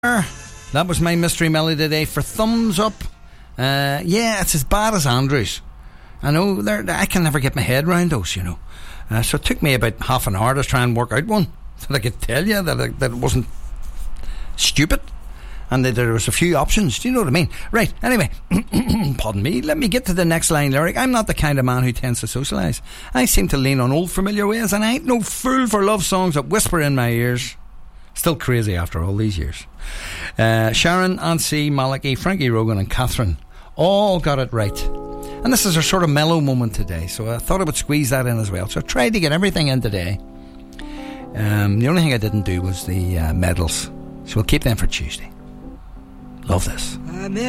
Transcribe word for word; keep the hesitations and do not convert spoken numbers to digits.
That was my mystery melody today for Thumbs Up. Uh, yeah, it's as bad as Andrews. I know, they're, I can never get my head around those, you know. Uh, so it took me about half an hour to try and work out one that I could tell you that, I, that it wasn't stupid and that there was a few options. Do you know what I mean? Right, anyway, pardon me, let me get to the next line lyric. I'm not the kind of man who tends to socialise. I seem to lean on old familiar ways, and I ain't no fool for love songs that whisper in my ears. Still crazy after all these years. Uh, Sharon, Ansi, Maliki, Frankie Rogan and Catherine all got it right. And this is our sort of mellow moment today, so I thought I would squeeze that in as well. So I tried to get everything in today. Um, the only thing I didn't do was the uh, medals. So we'll keep them for Tuesday. Love this.